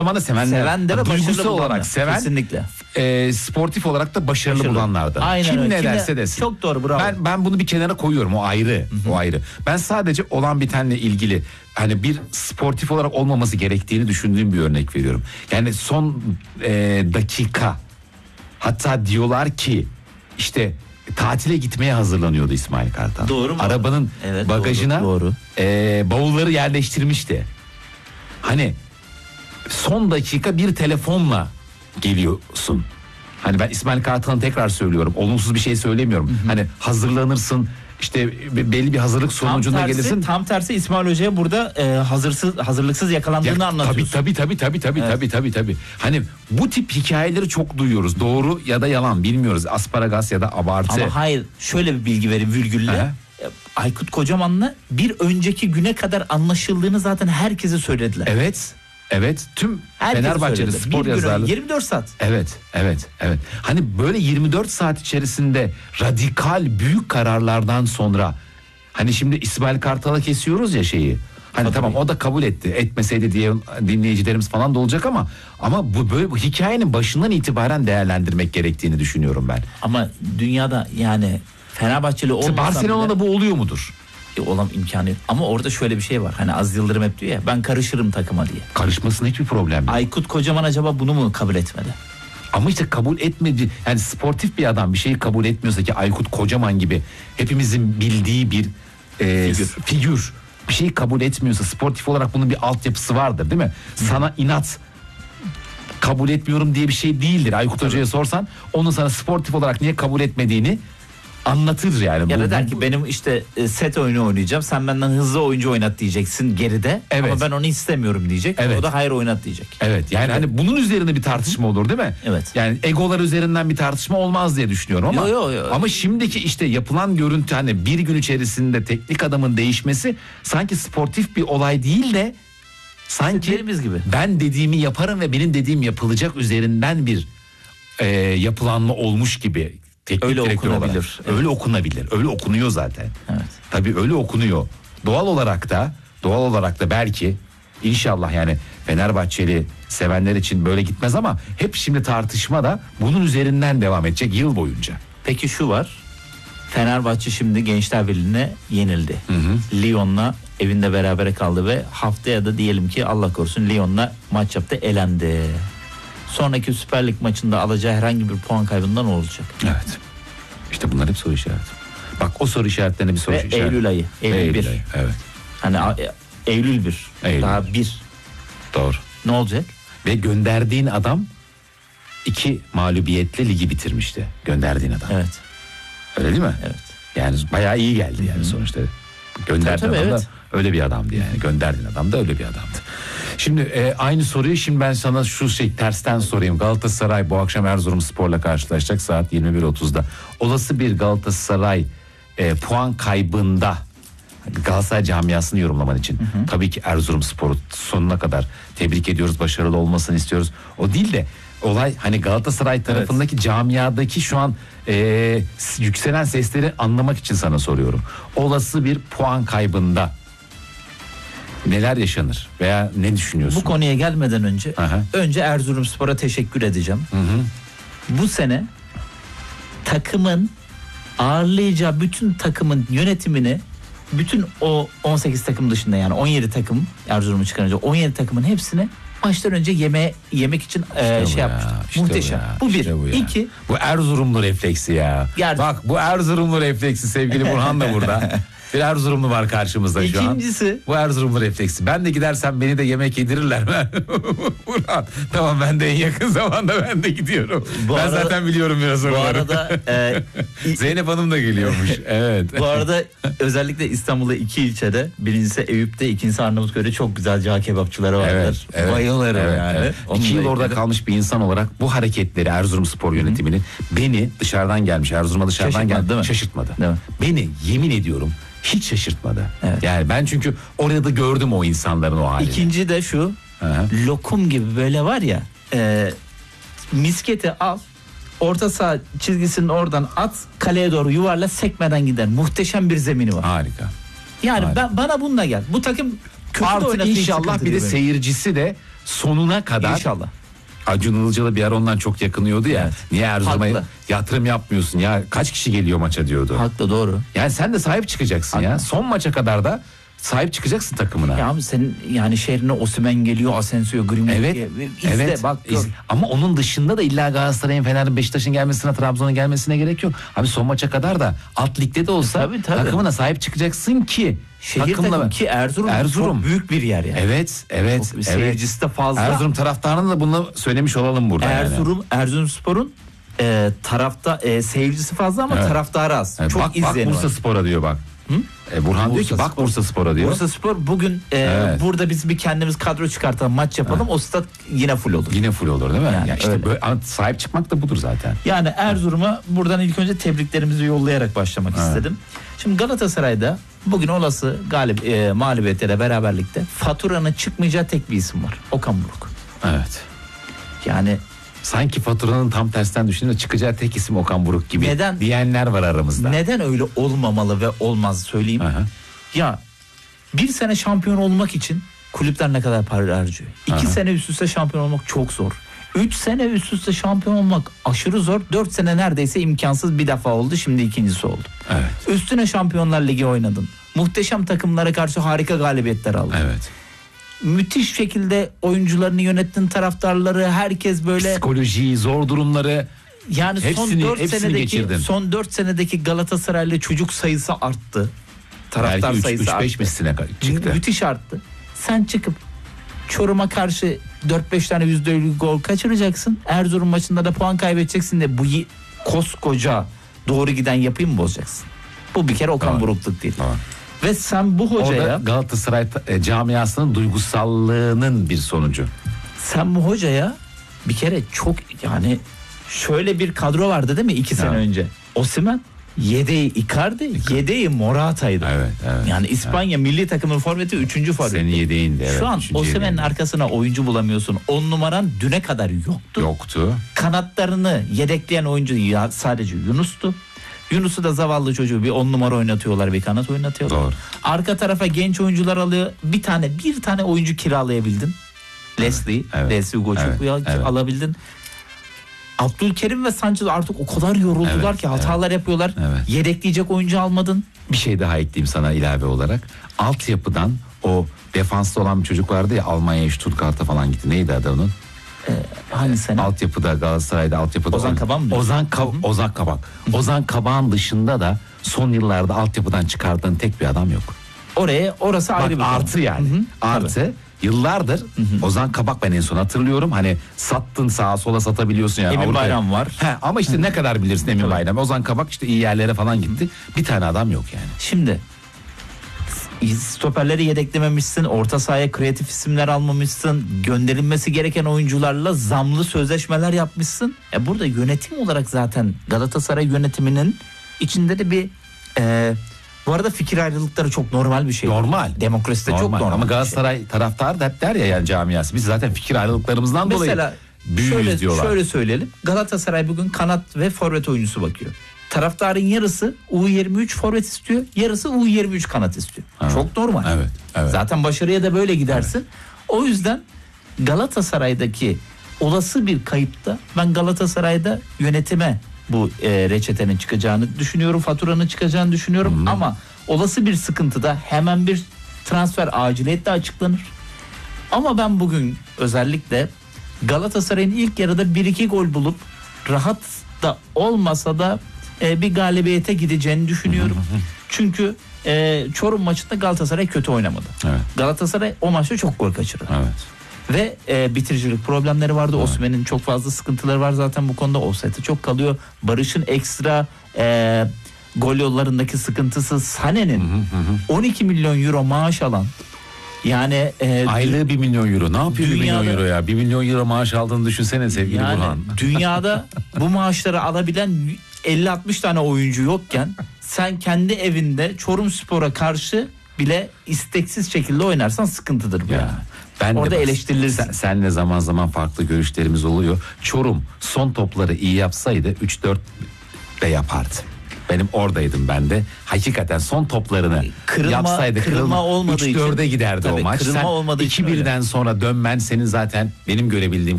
zamanda seven de ve duygusal olarak seven, kesinlikle. Sportif olarak da başarılı bulanlardan. Aynen Kim öyle. ne derse desin. Çok doğru, bravo. Ben bunu bir kenara koyuyorum, o ayrı. Hı-hı. O ayrı. Ben sadece olan bitenle ilgili hani bir sportif olarak olmaması gerektiğini düşündüğüm bir örnek veriyorum. Yani son dakika, hatta diyorlar ki işte tatile gitmeye hazırlanıyordu İsmail Kartal. Doğru mu? Arabanın bagajına doğru. Bavulları yerleştirmişti. Hani son dakika bir telefonla geliyorsun. Hani ben İsmail Kartal'ın, tekrar söylüyorum, olumsuz bir şey söylemiyorum. Hı-hı. Hani hazırlanırsın, işte belli bir hazırlık sonucunda gelirsin. Tam tersi İsmail Hoca'ya burada hazırlıksız yakalandığını anlatıyorsun. Tabii. Hani bu tip hikayeleri çok duyuyoruz. Doğru ya da yalan bilmiyoruz. Asparagas ya da abartı. Ama hayır, şöyle bir bilgi vereyim virgülle. Aykut Kocaman'la bir önceki güne kadar anlaşıldığını zaten herkese söylediler. Evet, tüm herkese Fenerbahçeli spor yazarları. 24 saat. Evet. Hani böyle 24 saat içerisinde radikal büyük kararlardan sonra, hani şimdi İsmail Kartal'a kesiyoruz ya şeyi. Hani tamam, o da kabul etti. Etmeseydi diye dinleyicilerimiz falan da olacak ama bu böyle, bu hikayenin başından itibaren değerlendirmek gerektiğini düşünüyorum ben. Ama dünyada yani Fenerbahçeli olmasa Barcelona'da bu oluyor mudur? Olan imkanı yok. Ama orada şöyle bir şey var. Hani Aziz Yıldırım hep diyor ya, ben karışırım takıma diye. Karışmasına hiçbir problem yok. Aykut Kocaman acaba bunu mu kabul etmedi? Ama işte kabul etmedi. Yani sportif bir adam bir şeyi kabul etmiyorsa, ki Aykut Kocaman gibi hepimizin bildiği bir figür bir şeyi kabul etmiyorsa, sportif olarak bunun bir altyapısı vardır, değil mi? Sana inat kabul etmiyorum diye bir şey değildir. Aykut Hoca'ya sorsan, onun sana sportif olarak niye kabul etmediğini anlatır yani. Ya da der ki benim işte set oyunu oynayacağım, sen benden hızlı oyuncu oynat diyeceksin geride. Evet. Ama ben onu istemiyorum diyecek. Evet. O da hayır oynat diyecek. Evet, yani hani bunun üzerine bir tartışma olur, değil mi? Evet. Yani egolar üzerinden bir tartışma olmaz diye düşünüyorum ama yo. Ama şimdiki işte yapılan görüntü, hani bir gün içerisinde teknik adamın değişmesi sanki sportif bir olay değil de sanki gibi. Ben dediğimi yaparım ve benim dediğim yapılacak üzerinden bir yapılanma olmuş gibi. Öyle okunabilir. Evet. Öyle okunabilir. Öyle okunuyor zaten. Evet. Tabii öyle okunuyor. Doğal olarak da belki, inşallah yani Fenerbahçeli sevenler için böyle gitmez ama hep şimdi tartışma da bunun üzerinden devam edecek yıl boyunca. Peki şu var. Fenerbahçe şimdi Gençler Birliği'ne yenildi. Hı-hı. Lyon'la evinde berabere kaldı ve haftaya da diyelim ki Allah korusun Lyon'la maç yaptı, elendi. Sonraki Süper Lig maçında alacağı herhangi bir puan kaybından olacak. Evet. İşte bunlar hep soru işareti. Bak, o soru işaretlerine bir soru işareti. Eylül ayı. Eylül 1. Evet. Hani Eylül 1. Eylül. Daha 1. Doğru. Ne olacak? Ve gönderdiğin adam 2 mağlubiyetle ligi bitirmişti. Gönderdiğin adam. Evet. Öyle değil mi? Evet. Yani bayağı iyi geldi yani sonuçta. Gönderdiğin adam da öyle bir adamdı yani. Gönderdiğin adam da öyle bir adamdı. Şimdi aynı soruyu şimdi ben sana tersten sorayım. Galatasaray bu akşam Erzurumspor'la karşılaşacak saat 21.30'da. Olası bir Galatasaray puan kaybında, Galatasaray camiasını yorumlaman için tabii ki Erzurumspor'u sonuna kadar tebrik ediyoruz. Başarılı olmasını istiyoruz. O değil de olay hani Galatasaray tarafındaki camiadaki şu an yükselen sesleri anlamak için sana soruyorum. Olası bir puan kaybında neler yaşanır veya ne düşünüyorsun? Bu konuya gelmeden önce Erzurumspor'a teşekkür edeceğim. Bu sene takımın ağırlayacağı bütün takımın yönetimini, bütün o 18 takım dışında yani 17 takım, Erzurum'u çıkarınca 17 takımın hepsini maçtan önce yemek için yapmış. Muhteşem. Bu bir. İki. Bu Erzurumlu refleksi ya. Bak, bu Erzurumlu refleksi, sevgili Burhan da burada. Bir Erzurumlu var karşımızda şu an. İkincisi. Bu Erzurumlu refleksi. Ben de gidersem beni de yemek yedirirler mi? Burhan. Tamam, ben de en yakın zamanda ben de gidiyorum. Zaten biliyorum biraz oraları. Bu arada Zeynep Hanım da geliyormuş. Evet. Bu arada özellikle İstanbul'da 2 ilçede, birincisi Eyüp'te, ikincisi Arnavutköy'de çok güzel cağ kebapçıları vardır. Bayılırım yani. Evet. 2 yıl orada kalmış bir insan olarak bu hareketleri Erzurumspor yönetiminin beni dışarıdan gelmiş, Erzurum'a dışarıdan gelmiş, şaşırtmadı. Değil mi? Beni yemin ediyorum hiç şaşırtmadı. Evet. Yani ben çünkü orada gördüm o insanların o halini. İkinci de şu. Lokum gibi böyle var ya, misketi al, orta saha çizgisinin oradan at, kaleye doğru yuvarla, sekmeden gider. Muhteşem bir zemini var. Harika. Yani bana bununla gel. Bu takım kötü de artık oynasa inşallah bir de seyircisi de sonuna kadar. İnşallah. Acun Ilıcalı bir ara ondan çok yakınıyordu ya. Evet. Niye Erzurum'a Haklı. yatırım yapmıyorsun ya? Kaç kişi geliyor maça diyordu. Haklı, doğru. Yani sen de sahip çıkacaksın ya. Son maça kadar da sahip çıkacaksın takımına. Ya abi senin yani şehrine Osimhen geliyor, Asensio, Greenwood. Evet. İzle, evet. bak gör. Ama onun dışında da illa Galatasaray'ın, Fener'in, Beşiktaş'ın gelmesine, Trabzon'un gelmesine gerek yok. Abi son maça kadar da alt ligde de olsa Tabii. takımına sahip çıkacaksın ki Şehir takım ki Erzurum çok büyük bir yer yani. Evet. Çok, seyircisi de fazla. Erzurum taraftarına da bunu söylemiş olalım burada. Erzurumspor'un seyircisi fazla ama taraftarı az. Evet, çok bak izleyeni var. Bursa Spor'a diyor bak. Burhan diyor ki bak Bursa Spor'a diyor. Bursa Spor bugün burada biz bir kendimiz kadro çıkartalım, maç yapalım. O stat yine full olur. Yine full olur değil mi? Yani ya işte öyle. böyle, sahip çıkmak da budur zaten. Yani Erzurum'a buradan ilk önce tebriklerimizi yollayarak başlamak istedim. Şimdi Galatasaray'da bugün olası mağlubiyette de beraberlikte faturanın çıkmayacağı tek bir isim var. Okan Buruk. Evet. Yani sanki faturanın tam tersten düşündüğünde çıkacağı tek isim Okan Buruk gibi diyenler var aramızda. Neden öyle olmamalı ve olmaz söyleyeyim. Ya bir sene şampiyon olmak için kulüpler ne kadar para harcıyor? 2 sene üst üste şampiyon olmak çok zor. 3 sene üst üste şampiyon olmak aşırı zor. 4 sene neredeyse imkansız, bir defa oldu, şimdi ikincisi oldu. Evet. Üstüne Şampiyonlar Ligi oynadın. Muhteşem takımlara karşı harika galibiyetler aldın. Evet. Müthiş şekilde oyuncularını yönettin, taraftarları, herkes böyle. Psikolojiyi, zor durumları. Yani hepsini son 4 senedeki Galatasaraylı çocuk sayısı arttı. Taraftar belki sayısı 3-5 misline çıktı. Müthiş arttı. Sen çıkıp Çorum'a karşı 4-5 tane %50 gol kaçıracaksın. Erzurum maçında da puan kaybedeceksin de bu koskoca doğru giden yapıyı mı bozacaksın? Bu bir kere Okan Burukluk değil. Ve sen bu hocaya... Orada Galatasaray camiasının duygusallığının bir sonucu. Sen bu hocaya bir kere çok, yani şöyle bir kadro vardı değil mi 2 sene önce? Osimhen, yedeği Icardi, yedeği Morata'ydı. Evet. Yani İspanya milli takımın forveti 3. forveti. Senin yedeğindi. Evet, şu an Osimhen'in arkasına oyuncu bulamıyorsun. 10 numaran düne kadar yoktu. Kanatlarını yedekleyen oyuncu sadece Yunus'tu. Yunus'u da zavallı çocuğu bir 10 numara oynatıyorlar, bir kanat oynatıyorlar. Doğru. Arka tarafa genç oyuncular alıyor. Bir tane oyuncu kiralayabildin. Leslie Ugochukwu alabildin. Abdülkerim ve Sanchez artık o kadar yoruldular ki hatalar yapıyorlar. Evet. Yedekleyecek oyuncu almadın. Bir şey daha ekleyeyim sana ilave olarak. Altyapıdan o defanslı olan bir çocuk vardı ya, Almanya'ya, Stuttgart'a falan gitti. Neydi adı onun? Hangi sene? Altyapıda, Galatasaray'da altyapıda. Ozan Kabak mı? Ozan Kabak. Ozan Kabak'ın dışında da son yıllarda altyapıdan çıkardığın tek bir adam yok. Orası ayrı bir artı konu. Yani. Artı. Tabii. Yıllardır Ozan Kabak, ben en son hatırlıyorum. Hani sattın, sağa sola satabiliyorsun yani. Emin Bayram var. Ama işte ne kadar bilirsin Emin Bayram. Ozan Kabak işte iyi yerlere falan gitti. Bir tane adam yok yani. Şimdi stoperleri yedeklememişsin, orta sahaya kreatif isimler almamışsın, gönderilmesi gereken oyuncularla zamlı sözleşmeler yapmışsın. Burada yönetim olarak zaten Galatasaray yönetiminin içinde de bir bu arada fikir ayrılıkları çok normal bir şey. Normal. Demokraside çok normal. Ama Galatasaray taraftarı da hep der ya, yani camiası. Biz zaten fikir ayrılıklarımızdan dolayı büyüğüz diyorlar. Şöyle söyleyelim. Galatasaray bugün kanat ve forvet oyuncusu bakıyor. Taraftarın yarısı U23 forvet istiyor, yarısı U23 kanat istiyor. Evet. Çok normal. Evet. Zaten başarıya da böyle gidersin. Evet. O yüzden Galatasaray'daki olası bir kayıpta ben Galatasaray'da yönetime bu reçetenin çıkacağını düşünüyorum, faturanın çıkacağını düşünüyorum. Ama olası bir sıkıntıda hemen bir transfer aciliyetle açıklanır. Ama ben bugün özellikle Galatasaray'ın ilk yarıda 1-2 gol bulup rahat da olmasa da bir galibiyete gideceğini düşünüyorum. Çünkü Çorum maçında Galatasaray kötü oynamadı. Evet. Galatasaray o maçta çok gol kaçırdı. Evet. Ve bitiricilik problemleri vardı. Evet. Osimhen'in çok fazla sıkıntıları var zaten bu konuda. Offside'e çok kalıyor. Barış'ın ekstra gol yollarındaki sıkıntısı. Sané'nin 12 milyon euro maaş alan, yani aylığı 1 milyon euro. Ne yapıyor 1 milyon euro ya? 1 milyon euro maaş aldığını düşünsene sevgili Burhan. Dünyada bu maaşları alabilen 50-60 tane oyuncu yokken sen kendi evinde Çorumspor'a karşı bile isteksiz şekilde oynarsan sıkıntıdır bu yani. Ben orada eleştirilirsin. Senle zaman zaman farklı görüşlerimiz oluyor. Çorum son topları iyi yapsaydı 3-4 de yapardı. Benim oradaydım ben de. Hakikaten son toplarını yapsaydı kırılma olmadığı 3-4'e giderdi tabii, o maç. Kırılma Sen olmadığı için 2-1'den sonra dönmen senin zaten benim görebildiğim